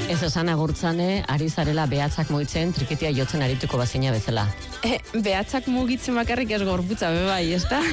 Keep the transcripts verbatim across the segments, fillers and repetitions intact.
Ez esan agurtzane, ari zarela behatzak moitzen, trikitia jotzen arituko bazina bezala. E, behatzak mugitzen bakarrik ez gorputza, bebai, ez da?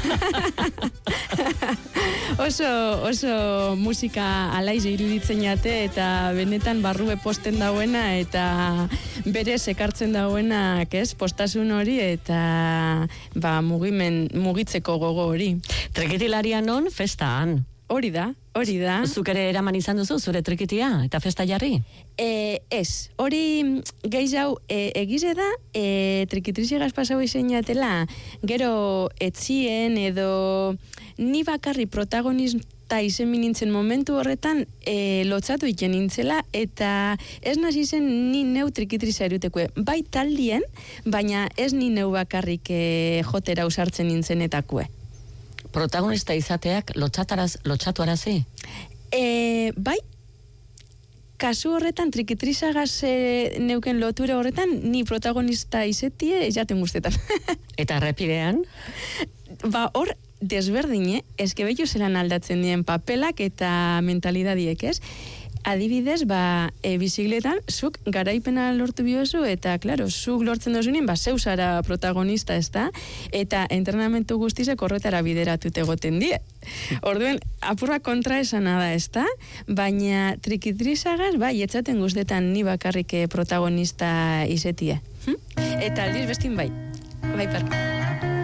oso, oso musika alaize iruditzen jate, eta benetan barrue posten dauena, eta bere sekartzen dauenak, ez, postasun hori, eta ba, mugimen, mugitzeko gogo hori. Trikitilaria non, festaan. Hori da, hori da. Zuk ere eraman izan duzu, zure trikitia, eta festa jarri? E, ez, hori gehiago e, egize da, e, trikitrizi gazpasau izan jatela, gero etzien edo ni bakarri protagonista izen nintzen momentu horretan e, lotzatu iken nintzela, eta ez nazi zen ni neu trikitriza erutekue. Bai taldien, baina ez ni neu bakarrik e, jotera usartzen nintzenetakue. Protagonista izateak lotxataraz, lotxatu arazi? E, bai, kasu horretan, trikitrizagaz e, neuken lotura horretan, ni protagonista izetie jaten guztetan. Eta errepidean? Ba, hor, desberdine, eske bello zelan aldatzen dien papelak eta mentalidadiek, ez? Adibidez, ba, e, bizikletan, zuk garaipena lortu biozu, eta, klaro, zuk lortzen dozunin, ba, zeu zara protagonista, ez da? Eta entrenamentu guztizek horretara bideratute egoten die. Orduen, apurra kontra esana da, ez da? Baina trikitrizagaz, bai, etzaten guztetan ni bakarrik protagonista izetie. Hm? Eta aldiz bestin bai. Bai, parka.